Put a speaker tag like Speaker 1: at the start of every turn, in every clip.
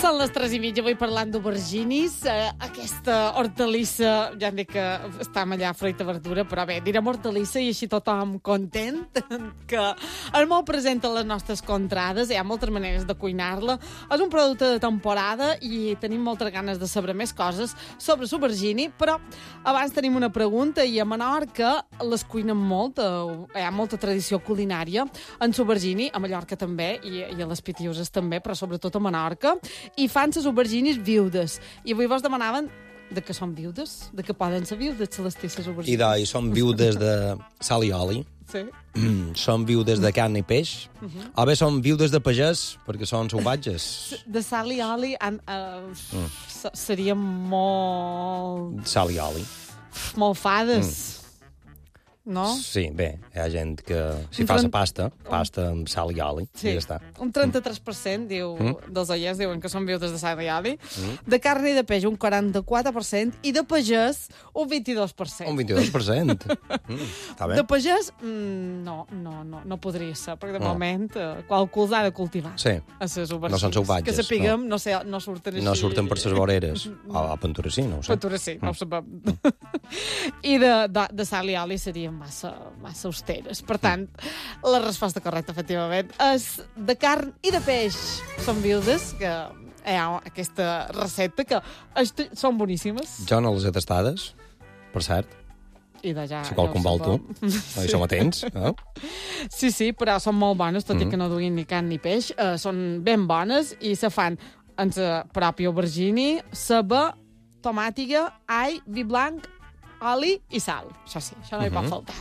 Speaker 1: Són les 3:30, avui parlant d'auberginis. Aquesta hortalissa, ja em dic que està allà fruita verdura, però bé, direm hortalissa i així tothom content, que és molt present a les nostres contrades, hi ha moltes maneres de cuinar-la. És un producte de temporada i tenim moltes ganes de saber més coses sobre l'aubergini, però abans tenim una pregunta, i a Menorca les cuinen molt, hi ha molta tradició culinària en l'aubergini, a Mallorca també, i a les Pitiuses també, però sobretot a Menorca, i fan les auberginis viudes. I avui vos demanaven de què són viudes, de què poden ser viudes, Celestí, les auberginis.
Speaker 2: I són viudes de sal i oli,
Speaker 1: Sí.
Speaker 2: són viudes de carn i peix, o bé són viudes de pagès, perquè són salvatges.
Speaker 1: De sal i oli serien molt...
Speaker 2: Sal i oli.
Speaker 1: molt fades. No?
Speaker 2: Sí, bé, hi ha gent que si fa la pasta amb sal i oli,
Speaker 1: Sí.
Speaker 2: i ja està.
Speaker 1: Un 33% dels oients diuen que són viudes de sal i oli. De carn i de peix, un 44%, i de pagès, un 22%.
Speaker 2: Un 22%. Està bé.
Speaker 1: De pagès, no podria ser, perquè de moment qualcú els ha de cultivar.
Speaker 2: Sí.
Speaker 1: A les aubergines.
Speaker 2: No són salvatges,
Speaker 1: Que sapiguem, no surten així.
Speaker 2: No surten per les voreres. A Ventura sí, no ho sé.
Speaker 1: Ventura sí, no ho sabem. I de sal i oli serien massa austeres. Per tant, la resposta correcta, efectivament, és de carn i de peix. Són viudes, que hi ha aquesta recepta, que són boníssimes.
Speaker 2: Jo no les he tastades, per cert.
Speaker 1: I de ja,
Speaker 2: Si qualcun vol tu. No hi som atents.
Speaker 1: Sí, però són molt bones, tot i que no duguin ni carn ni peix. Són ben bones i se fan amb la pròpia aubergini, ceba, tomàtiga, all, vi blanc, oli i sal. Això sí, això no hi pot faltar.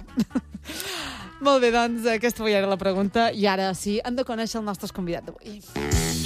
Speaker 1: Molt bé, doncs aquesta avui era la pregunta i ara sí, hem de conèixer el nostre convidat d'avui.